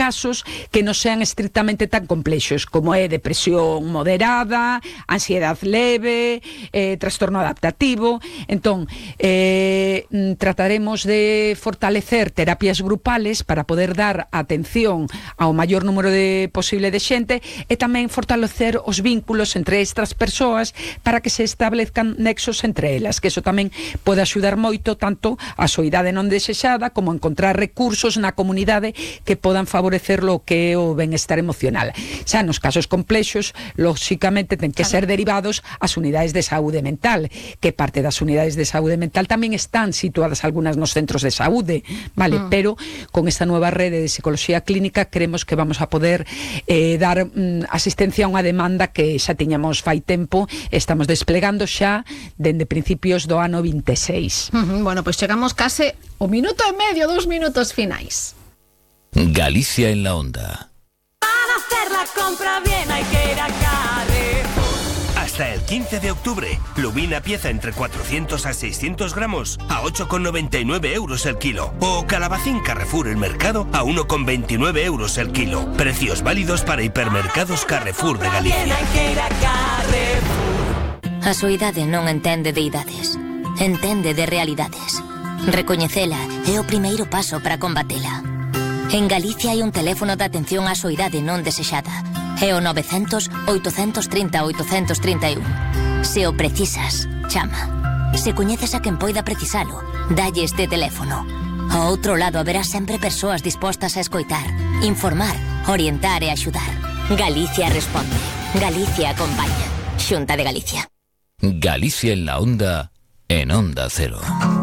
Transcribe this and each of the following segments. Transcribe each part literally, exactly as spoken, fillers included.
casos que non sean estrictamente tan complexos, como é depresión moderada, ansiedad leve, eh, trastorno adaptativo. Entón, eh, trataremos de fortalecer terapias grupales para poder dar atención ao maior número de posible de xente e tamén fortalecer os vínculos entre estas persoas para que se establezcan nexos entre elas, que eso tamén pode axudar moito tanto a soidade non desexada como a encontrar recursos na comunidade que podan favorecer lo que é o benestar emocional. Xa nos casos complexos, lóxicamente ten que ser derivados ás unidades de saúde mental, que parte das unidades de saúde mental tamén están situadas algunhas nos centros de saúde, vale, mm. pero con esta nueva rede de psicología clínica creemos que vamos a poder eh, dar mm, asistencia a unha demanda que xa tiñamos fai tempo, estamos desplegando xa dende principios do ano vinte e seis. Uh-huh. Bueno, pois pues chegamos case o minuto e medio, dos minutos finais. Galicia en la onda. Para hacer la compra bien hay que ir a Carrefour. Hasta el quince de octubre, lubina pieza entre cuatrocientos a seiscientos gramos a ocho con noventa y nueve euros el kilo. O calabacín Carrefour el mercado a uno con veintinueve euros el kilo. Precios válidos para hipermercados Carrefour de Galicia. Hay que ir a Carrefour. A soidade non entende de idades, entende de realidades. Recoñecela é o primeiro paso para combatela. En Galicia hai un teléfono de atención á soidade non desexada. É o novecentos, oitocentos trinta, oitocentos trinta e un. Se o precisas, chama. Se coñeces a quen poida precisalo, dalle este teléfono. Ao outro lado haberá sempre persoas dispostas a escoitar, informar, orientar e axudar. Galicia responde. Galicia acompaña. Xunta de Galicia. Galicia en la onda, en Onda Cero.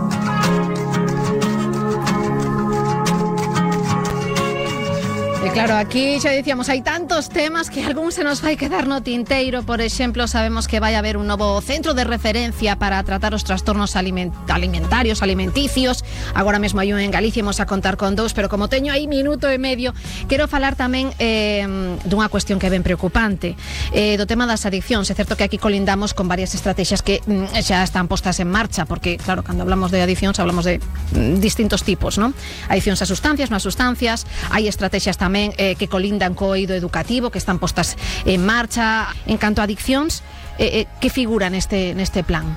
E claro, aquí xa dicíamos, hai tantos temas que algún se nos vai quedar no tinteiro. Por exemplo, sabemos que vai haber un novo centro de referencia para tratar os trastornos aliment alimentarios, alimenticios. Agora mesmo hai un en Galicia, imos a contar con dous, pero como teño aí minuto e medio, quero falar tamén eh, dunha cuestión que é ben preocupante, eh, do tema das adiccións. É certo que aquí colindamos con varias estrategias que mm, xa están postas en marcha, porque, claro, cando hablamos de adiccións, hablamos de mm, distintos tipos, non? Adiccións a sustancias, non a sustancias, hai estrategias tamén tamén eh, que colindan co eido educativo, que están postas en marcha. En canto a adiccións, eh, eh, que figura neste, neste plan?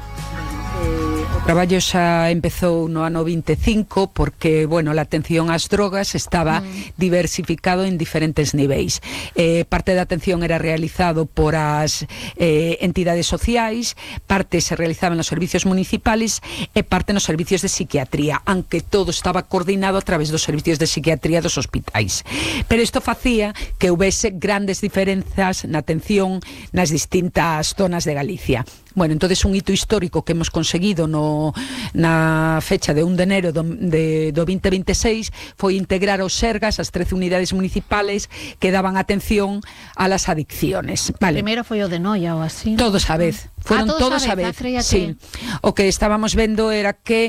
O traballo xa empezou no ano vinte e cinco porque, bueno, a atención ás drogas estaba mm. diversificado en diferentes niveis. Eh, parte da atención era realizado por as eh, entidades sociais, parte se realizaba nos servicios municipales e parte nos servicios de psiquiatría, aunque todo estaba coordinado a través dos servicios de psiquiatría dos hospitais. Pero isto facía que houvese grandes diferenzas na atención nas distintas zonas de Galicia. Bueno, entonces un hito histórico que hemos conseguido no, na fecha de un de enero do, de, do veinte veintiséis foi integrar os Sergas, as trece unidades municipales que daban atención a las adicciones. Vale. Primeiro foi o de Noia ou así. Todos a vez. Fueron ah, todos, todos a vez. A sí. O que estábamos vendo era que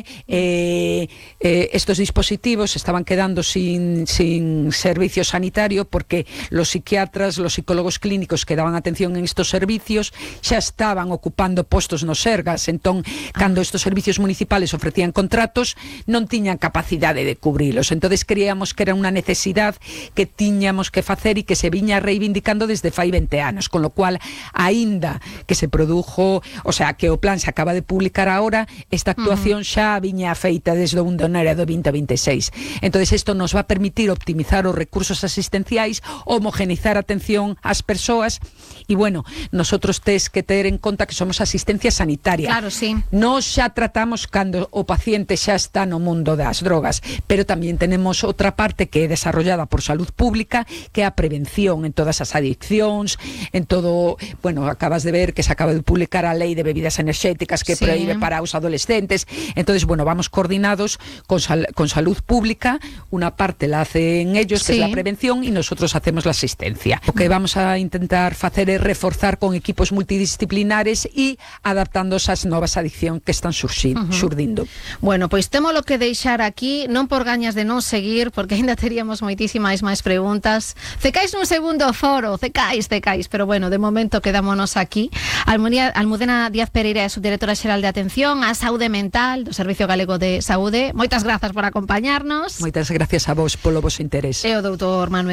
eh, eh, estos dispositivos estaban quedando sin, sin servicio sanitario porque los psiquiatras, los psicólogos clínicos que daban atención en estos servicios xa estaban ocupando postos nos Sergas. Entón, cando estos servicios municipales ofrecían contratos, non tiñan capacidade de cubrilos. Entonces creíamos que era unha necesidade que tiñamos que facer e que se viña reivindicando desde fai veinte anos, con lo cual, aínda que se produjo, o sea, que o plan se acaba de publicar ahora, esta actuación uh-huh. xa viña feita desde o un de enero do veinte veintiséis. Entonces isto nos va a permitir optimizar os recursos asistenciais, homogenizar a atención ás persoas e, bueno, nosotros tes que ter en conta que somos asistencia sanitaria. Claro, sí. Nos xa tratamos cando o paciente xa está no mundo das drogas, pero tamén tenemos outra parte que é desarrollada por salud pública, que é a prevención en todas as adiccións, en todo, bueno, acabas de ver que se acaba de publicar a lei de bebidas enerxéticas que sí. prohíbe para os adolescentes. Entonces, bueno, vamos coordinados con, sal con salud pública, una parte la hacen ellos, que sí. es la prevención, y nosotros hacemos la asistencia. Lo que vamos a intentar facer é reforzar con equipos multidisciplinares e adaptándose ás novas adiccións que están surxindo, uh -huh. surdindo. Bueno, pois temos lo que deixar aquí, non por gañas de non seguir, porque ainda teríamos moitísimas máis preguntas. Cecais nun segundo foro, cecais, cecais, pero bueno, de momento quedámonos aquí. Almunía, Almudena Díaz Pereira é subdirectora xeral de Atención á Saúde Mental do Servicio Galego de Saúde. Moitas grazas por acompañarnos. Moitas gracias a vos polo voso interés. E o doutor Manuel